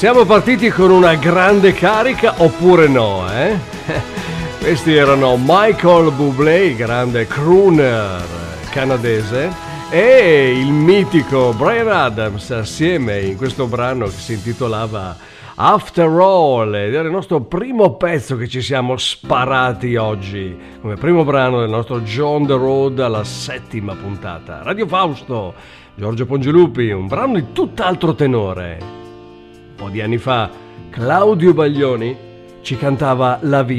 Siamo partiti con una grande carica oppure no, eh? Questi erano Michael Bublé, il grande crooner canadese, e il mitico Bryan Adams assieme in questo brano che si intitolava After All, ed era il nostro primo pezzo che ci siamo sparati oggi come primo brano del nostro John the Road alla 7ª puntata. Radio Fausto, Giorgio Pongilupi, un brano di tutt'altro tenore. Un po' di anni fa Claudio Baglioni ci cantava La vita.